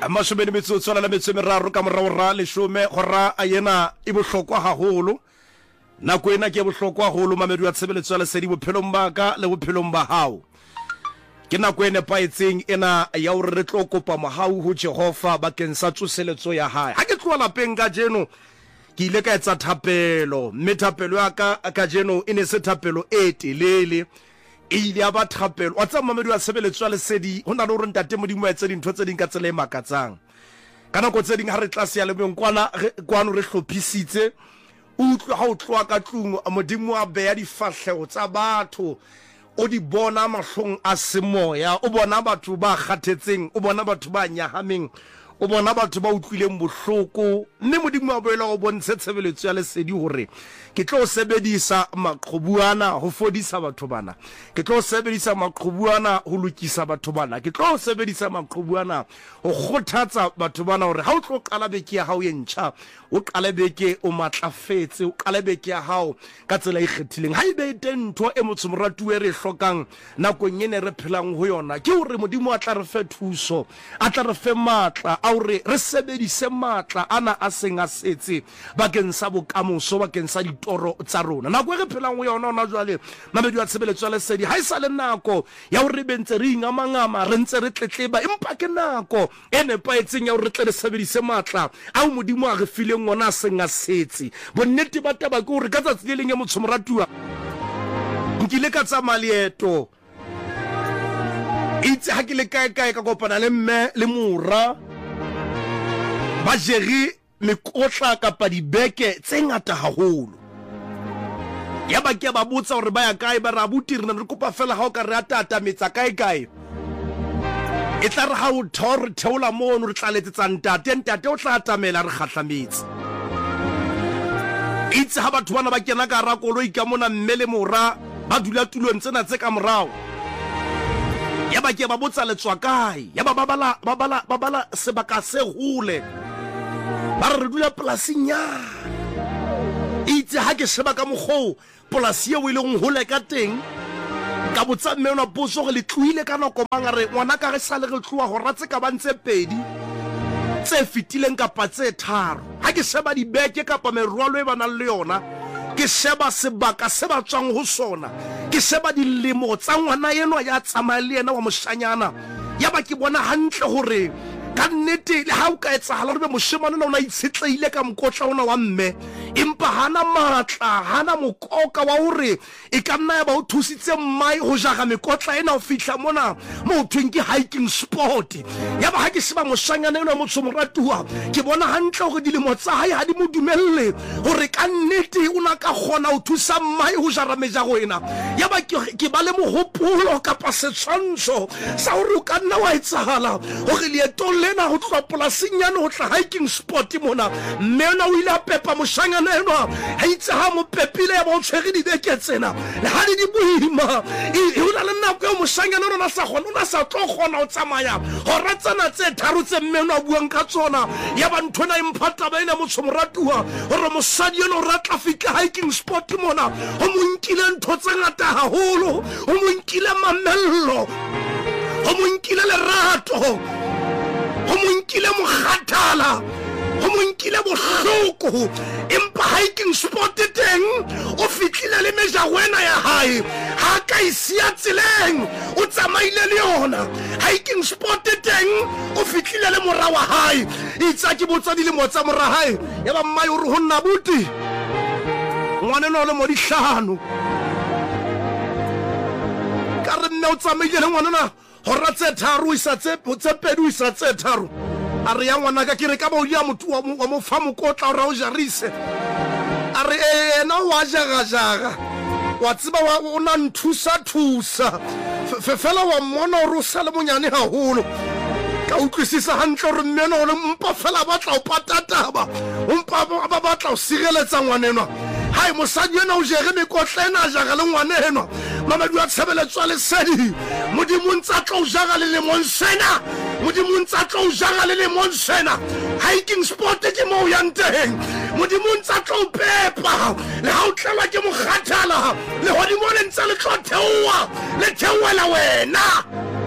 Mashobedi metsotso la metso meraro ka morao leshome hora ayena e bohlokwa haholo nako ena ke bohlokwa haholo mamedi wa tshebeletso ya lesedi bophelong ba ka le bophelong ba hao ke nako ena paetseng ena ya hore re tlo kopa mohau ho Jehova bakeng sa tsoseletso ya hae ha ke tloa lapeng ka jeno ke ile ka etsa thapelo thapelo ya ka jeno ene se thapelo e telele ile ya ba thapelo wa tsa mamedi wa tshebeletso ya lesedi hona le hore ntate modimo ya tse dintho tse ding ka tsela e makatsang kana go tse ding ha re tlase ya lebeng kwano re hlophisitse utlwa ha o tloa ka tlung modimo a beya difahlego tsa batho o di bona mahlong a semoya o bona batho ba kgathetseng o bona batho ba nyahameng o bona batho ba utlwileng bohloko mme modimo a boela go bontshe tshebeletso ya lesedi hore ke tlo sebedisa maqhobuana ho fodisa batho bana ke tlo sebedisa maqhobuana ho lokisa batho bana ke tlo sebedisa maqhobuana ho kgothatsa batho bana hore ha o tlo qala beke ya hao e ntjha o qale beke o matlafetse o qale beke ya hao ka tsela e kgethileng ha ibe teng ntho e motho moratuwe re hlokang nakong ene re phelang ho yona ke hore modimo a tla re fe thuso a tla re fe matla a hore re sebedise matla ana a seng a setse bakeng sa bokamoso bakeng sa ditoro tsa rona nako e re phelang ho yona ona jwale mamedi wa tshebeletso ya lesedi ha isa le nako ya hore be ntse re ingamangama re ntse re tletleba empa ke nako e nepaetseng ya hore re tle re sebedise matla a modimo a re file ngwana seng a setse bonnete ba taba ke hore ka tsatsi le leng e motho moratuwa nkile ka tsa malieto itse ha ke le kae ka kopana le mme le mora ba jere mekotla kapa dibeke tse ngata haholo ya ba ke ba botsa hore ba ya kae ba ra buti re kopa fela ha o ka re atata metsa kae e tla re ha o thor theola mono re tlaletsa ntate o tla atamela re khatlametse itse ha batho bana ba kena ka ra koloi ka mona mmele mora ba dula tulong tsena tse ka morao ya ba ke ba botsa letswa kae ya ba bala sebaka se hole ba re dula polasing ya itse ha ke sheba ka mogho polasi eo ile go hole ka teng ka botsa mmena potso go le tluile ka nako manga re ngwana ka re sale re tloa go ratse ka bantse pedi tse fitileng ka patse tharo ha ke sheba dibeke ka pa merwalo e bana le yona ke sheba sebaka se ba tswang ho sona ke sheba dilemo tsa ngwana eno ya tsamaya le yena wa moshanyana ya ba ke bona hantle hore ka nnete le ha o ka etsahala re be moshemane na ona itshetleile ka mokotla ona wa mme empa hana matla hana mokoka wa hore e ka nna ya ba o thusitse mmai ho jaga mekotla ena o fihla mona mo thweng ke hiking sport ya ba ha ke sheba moshanyana ena motho moratuwa ke bona hantle hore dilemo tsa hae ha di mo dumelle hore ka nnete ona ka kgona ho thusa mmai ho jara mejago ena ya ba ke ba le mohopolo kapa setshwantsho sa hore o ka nna wa etsahala hore leeto lena ho tloha polasing yana ho tla hiking sport mona mmena o ile a pepa moshanyana enwa ha itse ha mo pepile ya ba o tshwere dibeke tsena le ha di boima e hona le nako e moshanyana ona sa tlo kgona ho tsamaya hora tsena tse tharo tse mmena a buang ka tsona ya ba nthona e mphata ba ena motho moratuwa hore mosadi eno ra tla fitla hiking sport mona ho mo nkile ntho tse ngata haholo ho mo nkile mamello ho mo nkile lerato ho mo nkile mokgathala ho mo nkile bohloko empa hiking sport teng o fitlile le meja wena ya hae ha ka isia tseleng o tsamaile le yona hiking sport teng o fitlile le mora wa hae itsa ke botsa di le motsa mora hae ya ba mmae o re ho nna buti ngwane no le mo dihlano ka re nne o tsamaile le ngwana na hora tse tharo isa tse pedi isa tse tharo a re ya ngwana ka ke re ka ba o ya motho wa mo fa mokotla o ra o jarise a re ena wa jaga wa tsiba o na nthusa fela wa mmona o sa le monyane haholo ka utlwisisa hantle re mmena o le mpa fela ba tla o patataba umpa ba batla o sireletsa ngwanenwa hai mosadi ena o jere mekotla ena a jaga le ngwanenwa mamedi wa tshebeletso ya lesedi modimo ntse tlo o jaga le lemong sena modimo ntse tlo o jaga le lemong sena hiking sport ke mo o yang teng modimo ntse tlo o pepa le ha o tlelwa ke mokgathala le hodimo le ntse le tlo theoa le theoela wena